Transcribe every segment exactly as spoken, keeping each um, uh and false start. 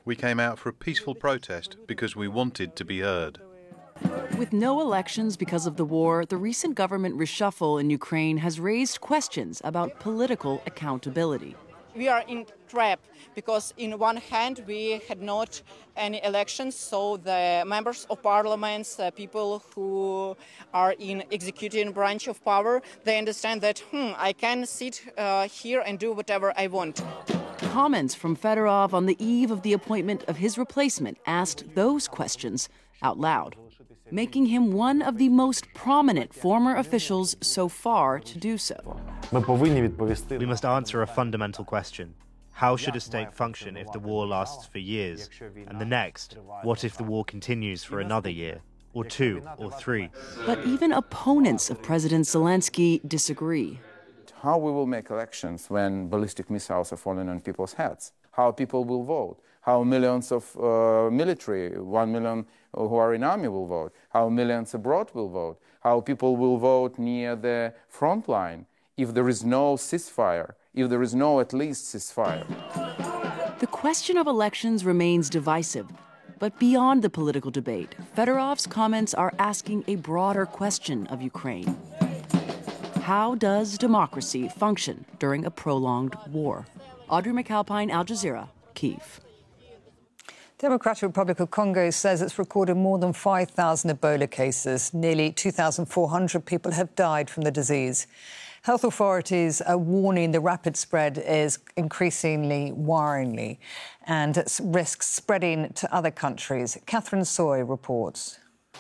We came out for a peaceful protest because we wanted to be heard. With no elections because of the war, the recent government reshuffle in Ukraine has raised questions about political accountability. We are in trap because in one hand we had not any elections, so the members of parliaments, uh, people who are in executive branch of power, they understand that, hmm, I can sit uh, here and do whatever I want. Comments from Fedorov on the eve of the appointment of his replacement asked those questions out loud, making him one of the most prominent former officials so far to do so. We must answer a fundamental question. How should a state function if the war lasts for years? And the next, what if the war continues for another year, or two, or three? But even opponents of President Zelensky disagree. How we will make elections when ballistic missiles are falling on people's heads? How people will vote? How millions of uh, military, one million who are in army will vote? How millions abroad will vote? How people will vote near the front line if there is no ceasefire, if there is no at least ceasefire? The question of elections remains divisive. But beyond the political debate, Fedorov's comments are asking a broader question of Ukraine. How does democracy function during a prolonged war? Audrey McAlpine, Al Jazeera, Kyiv. Democratic Republic of Congo says it's recorded more than five thousand Ebola cases. Nearly two thousand four hundred people have died from the disease. Health authorities are warning the rapid spread is increasingly worryingly and risks spreading to other countries. Catherine Soy reports.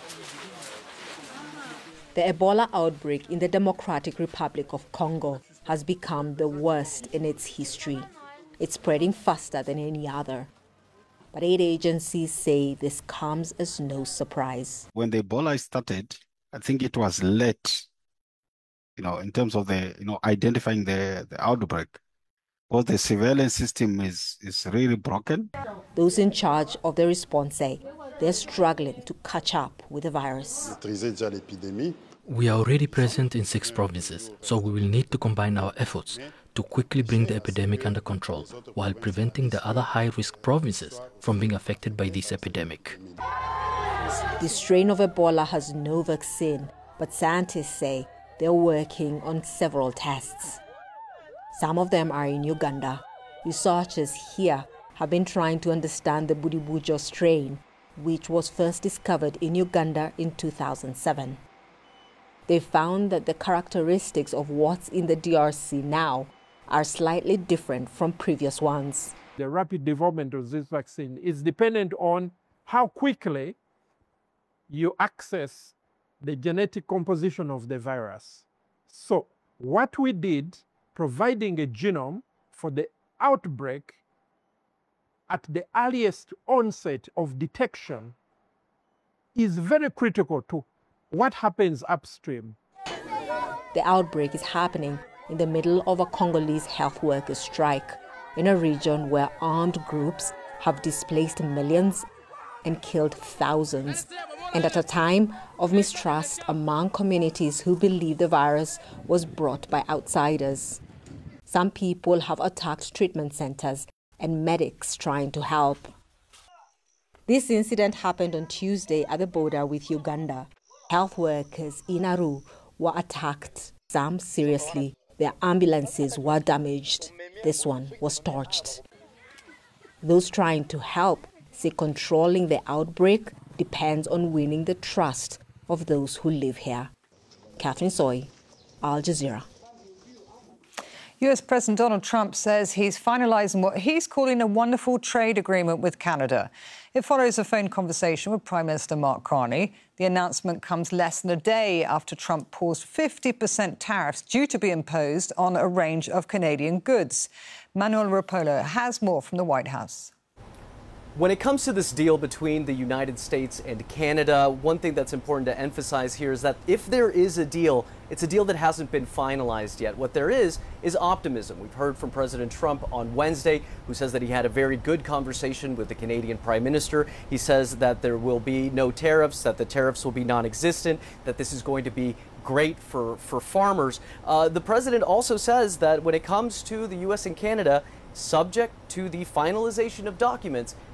The Ebola outbreak in the Democratic Republic of Congo has become the worst in its history. It's spreading faster than any other. But aid agencies say this comes as no surprise. When the Ebola started, I think it was late, you know, in terms of the, you know, identifying the, the outbreak. Because the surveillance system is, is really broken. Those in charge of the response say they're struggling to catch up with the virus. We are already present in six provinces, so we will need to combine our efforts to quickly bring the epidemic under control while preventing the other high-risk provinces from being affected by this epidemic. This strain of Ebola has no vaccine, but scientists say they're working on several tests. Some of them are in Uganda. Researchers here have been trying to understand the Bundibugyo strain, which was first discovered in Uganda in two thousand seven. They found that the characteristics of what's in the D R C now are slightly different from previous ones. The rapid development of this vaccine is dependent on how quickly you access the genetic composition of the virus. So what we did, providing a genome for the outbreak at the earliest onset of detection, is very critical to what happens upstream. The outbreak is happening in the middle of a Congolese health workers' strike in a region where armed groups have displaced millions and killed thousands, and at a time of mistrust among communities who believe the virus was brought by outsiders. Some people have attacked treatment centers and medics trying to help. This incident happened on Tuesday at the border with Uganda. Health workers in Aru were attacked, some seriously. Their ambulances were damaged. This one was torched. Those trying to help say controlling the outbreak depends on winning the trust of those who live here. Catherine Soy, Al Jazeera. U S President Donald Trump says he's finalising what he's calling a wonderful trade agreement with Canada. It follows a phone conversation with Prime Minister Mark Carney. The announcement comes less than a day after Trump paused fifty percent tariffs due to be imposed on a range of Canadian goods. Manuel Rapolo has more from the White House. When it comes to this deal between the United States and Canada, one thing that's important to emphasize here is that if there is a deal, it's a deal that hasn't been finalized yet. What there is is optimism. We've heard from President Trump on Wednesday, who says that he had a very good conversation with the Canadian Prime Minister. He says that there will be no tariffs, that the tariffs will be non-existent, that this is going to be great for, for farmers. Uh, the president also says that when it comes to the U S and Canada, subject to the finalization of documents,